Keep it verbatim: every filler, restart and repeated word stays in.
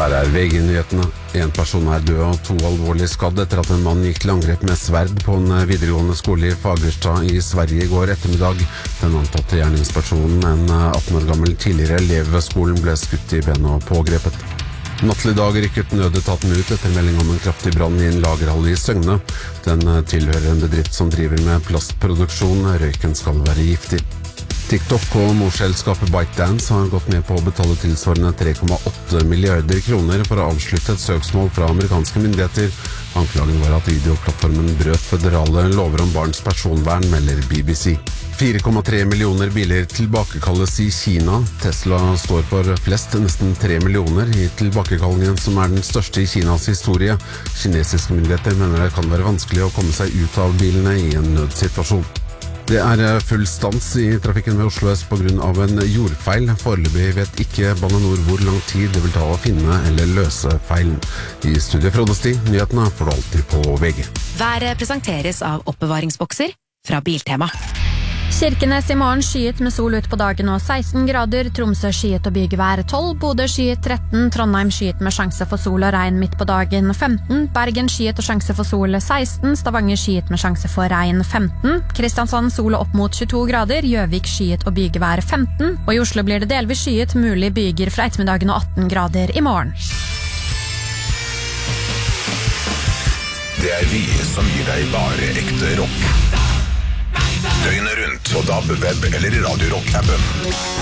Her er V G-nyhetene. En person er død og to alvorlig skadd etter at en mann gikk til angrep med sverd på en videregående skole i Fagerstad i Sverige i går ettermiddag. Den antatte gjerningspersonen, en atten år gammel tidligere elev ved skolen, ble skutt i benet og pågrepet. Natt til i dag rykket nødetaten ut etter melding om en kraftig brann i en lagerhall i Søgne. Den tilhører en bedrift som driver med plastproduksjon. Røyken skal være giftig. TikTok og morselskapet ByteDance har gått med på å betale tilsvarende tre komma åtte milliarder kroner for å avslutte et søksmål fra amerikanske myndigheter. Anklagen var at videoplattformen brøt føderale lover om barns personvern, melder B B C. fire komma tre millioner biler tilbakekalles i Kina. Tesla står for flest, nesten tre millioner, i tilbakekallingen som er den største i Kinas historie. Kinesiske myndigheter mener det kan være vanskelig å komme seg ut av bilene i en nødsituasjon. Det er full stans i trafikken ved Oslo S på grunn av en jordfeil. Foreløpig vet ikke Bane Nor hvor lang tid det vil ta å finne eller løse feilen. I studiet Frode Sti, nyhetene får du alltid på V G. Været presenteres av oppbevaringsbokser fra Biltema. Kirkenes i morgen skyet med sol ut på dagen og seksten grader, Tromsø skyet og bygevær tolv, Bodø skyet tretten, Trondheim skyet med sjanse for sol og regn midt på dagen femten, Bergen skyet og sjanse for sol seksten, Stavanger skyet med sjanse for regn femten, Kristiansand sol opp mot tjueto grader, Gjøvik skyet og bygevær femten, og i Oslo blir det delvis skyet, mulig byger fra ettermiddagen og atten grader i morgen. Det er vi som gir deg bare ekte rock. Døgnet rundt på D A B, web eller i Radio Rock-appen.